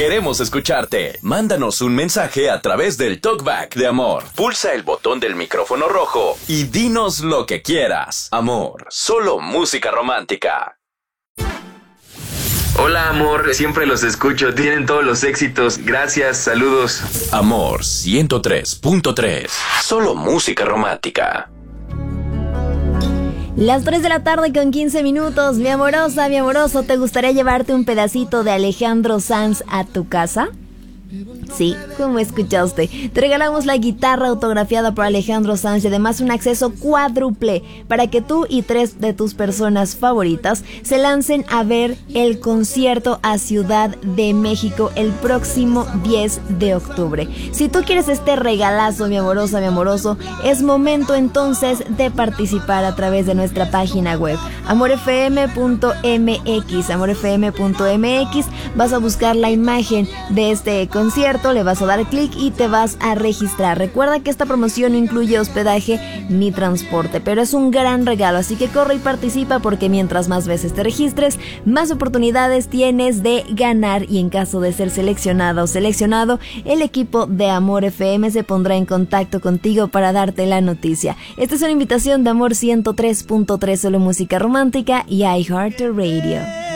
Queremos escucharte. Mándanos un mensaje a través del Talkback de Amor. Pulsa el botón del micrófono rojo y dinos lo que quieras. Amor, solo música romántica. Hola amor, siempre los escucho, tienen todos los éxitos, gracias, saludos. Amor 103.3, solo música romántica. Las 3 de la tarde con 15 minutos, mi amorosa, mi amoroso, ¿te gustaría llevarte un pedacito de Alejandro Sanz a tu casa? Sí, como escuchaste, te regalamos la guitarra autografiada por Alejandro Sanz y además un acceso cuádruple para que tú y 3 de tus personas favoritas se lancen a ver el concierto a Ciudad de México el próximo 10 de octubre. Si tú quieres este regalazo, mi amorosa, mi amoroso, es momento entonces de participar a través de nuestra página web amorfm.mx, amorfm.mx. Vas a buscar la imagen de este concierto, le vas a dar clic y te vas a registrar. Recuerda que esta promoción no incluye hospedaje ni transporte, pero es un gran regalo, así que corre y participa porque mientras más veces te registres, más oportunidades tienes de ganar, y en caso de ser seleccionada o seleccionado, el equipo de Amor FM se pondrá en contacto contigo para darte la noticia. Esta es una invitación de Amor 103.3, solo música romántica y iHeartRadio.